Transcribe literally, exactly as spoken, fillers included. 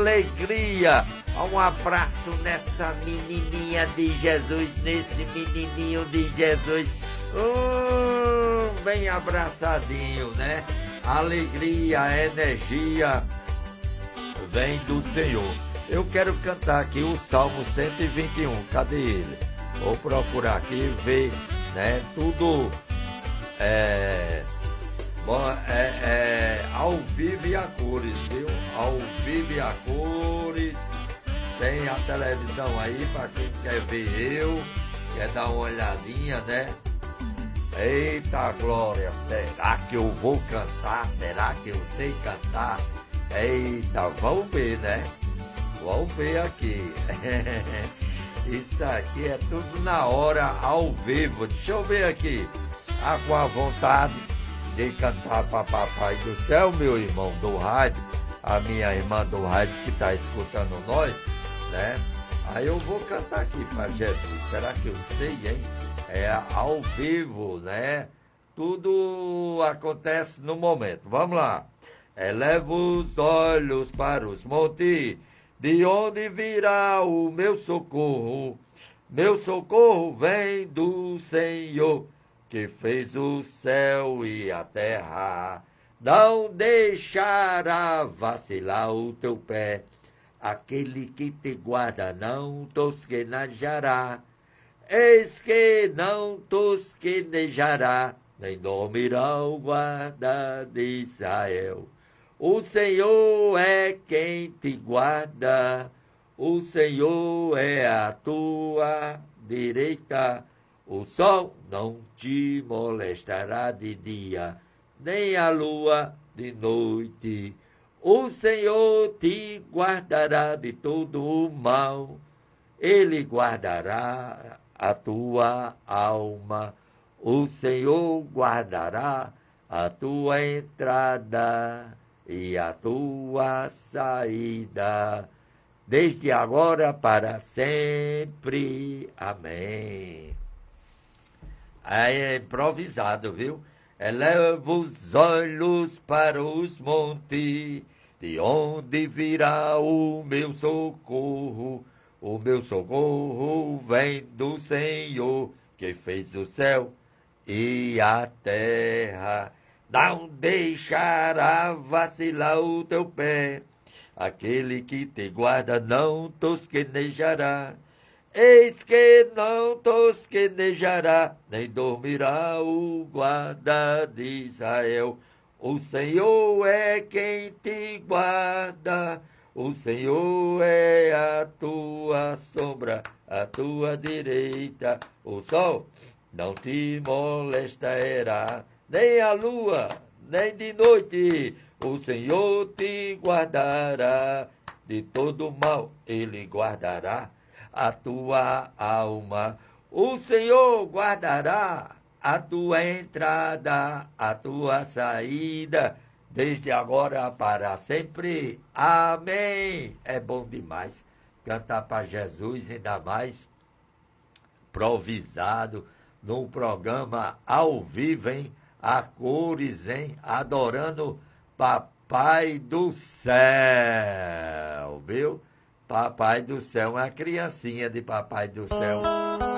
alegria. Um abraço nessa menininha de Jesus, nesse menininho de Jesus. Hum, bem abraçadinho, né? Alegria, energia vem do Senhor. Eu quero cantar aqui o Salmo cento e vinte e um. Cadê ele? Vou procurar aqui ver, né? Tudo é, bom, é, é ao vivo e a cores, viu? Ao vivo e a cores. Tem a televisão aí para quem quer ver eu, quer dar uma olhadinha, né? Eita glória, será que eu vou cantar? Será que eu sei cantar? Eita, vamos ver, né? Vamos ver aqui. Isso aqui é tudo na hora, ao vivo. Deixa eu ver aqui. Ah, com a vontade de cantar para Papai do Céu, meu irmão do rádio, a minha irmã do rádio que está escutando nós, né? Aí eu vou cantar aqui para Jesus. Será que eu sei, hein? É ao vivo, né? Tudo acontece no momento. Vamos lá. Eleva os olhos para os montes, de onde virá o meu socorro? Meu socorro vem do Senhor, que fez o céu e a terra. Não deixará vacilar o teu pé. Aquele que te guarda não tosquenejará. Eis que não tosquenejará, nem dormirá o guarda de Israel. O Senhor é quem te guarda, o Senhor é a tua direita. O sol não te molestará de dia, nem a lua de noite. O Senhor te guardará de todo o mal, Ele guardará a tua alma. O Senhor guardará a tua entrada e a tua saída, desde agora para sempre. Amém. Aí é improvisado, viu? Eleva os olhos para os montes, de onde virá o meu socorro? O meu socorro vem do Senhor, que fez o céu e a terra. Não deixará vacilar o teu pé. Aquele que te guarda não tosquenejará. Eis que não tosquenejará, nem dormirá o guarda de Israel. O Senhor é quem te guarda. O Senhor é a tua sombra, a tua direita. O sol não te molestará, nem a lua, nem de noite. O Senhor te guardará, de todo mal Ele guardará a tua alma. O Senhor guardará a tua entrada, a tua saída, desde agora para sempre. Amém. É bom demais cantar para Jesus, ainda mais improvisado, num programa ao vivo, hein? A cores, hein? Adorando Papai do Céu, viu? Papai do Céu, uma criancinha de Papai do Céu.